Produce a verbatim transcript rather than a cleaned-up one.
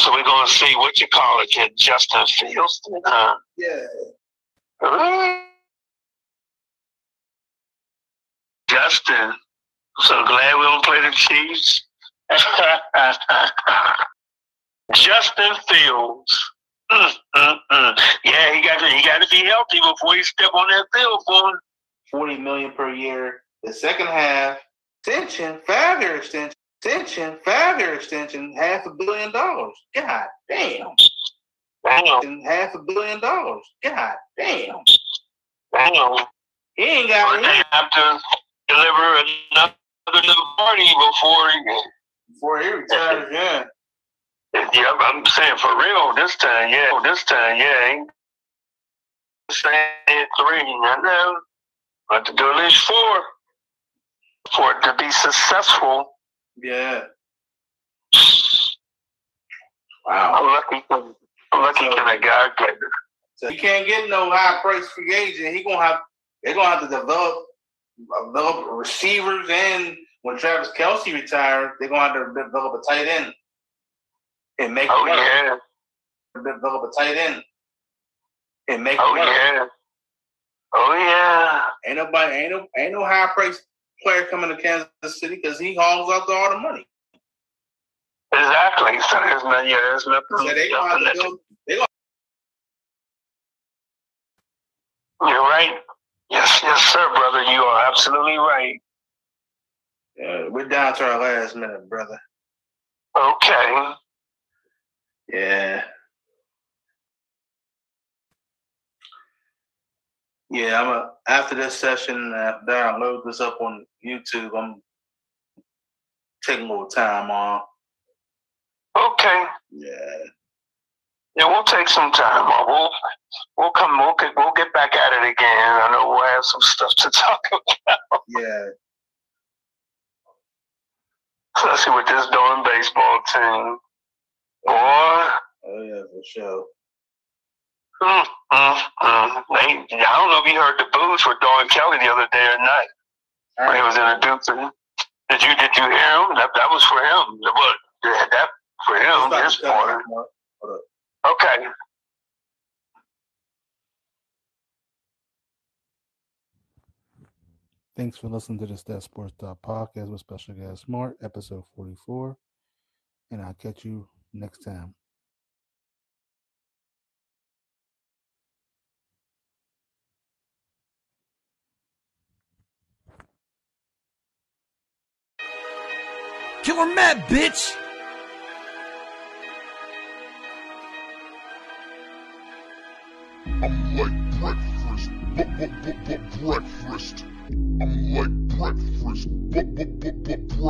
So we're gonna see what you call it, kid. Justin Fields. Uh, yeah. Uh, Justin. So glad we don't play the Chiefs. Justin Fields. Mm, mm, mm. Yeah, he got to he got to be healthy before he step on that field for him. Forty million per year. The second half extension, five year extension, extension, five year extension, half a billion dollars. God damn. Damn. Half a billion dollars. God damn. Damn. He ain't got. They have to deliver another party before he before he retires. Yeah. Yeah, I'm saying for real this time, yeah. This time, yeah. Ain't saying three, I know. But to do at least four for it to be successful. Yeah. Wow. I'm lucky. I'm lucky so, can a guy get it. So he can't get no high price free agent. He gonna have. They're gonna have to develop, develop receivers, and when Travis Kelce retires, they're gonna have to develop a tight end. And make oh it work. yeah, develop a tight end and make oh it work. yeah, oh yeah. Ain't nobody, ain't no, ain't no high price player coming to Kansas City because he hauls out all the money. Exactly. So there's no, yeah, there's nothing. So they gonna have to build. They gonna. You're right. Yes, yes, sir, brother. You are absolutely right. Yeah, we're down to our last minute, brother. Okay. Yeah. Yeah, I'm a, after this session, after I load this up on YouTube, I'm taking a little time off. Okay. Yeah. Yeah, we'll take some time off. We'll we'll come. We'll get we'll get back at it again. I know we'll have some stuff to talk about. Yeah. Especially with this Dolan baseball team, boy. Oh yeah, for sure. Mm, mm, mm. They, I don't know if you heard the boos for Dolan Kelly the other day or not when he was introducing. Did you did you hear him? That that was for him. What that for him? His part. Okay. Thanks for listening to the Stat Sports Talk podcast with special guest Smart, episode forty-four, and I'll catch you next time. Killer Matt, bitch! I'm like breakfast, b-b-b-b-breakfast. I'm like breakfast, b-b-b-b-breakfast.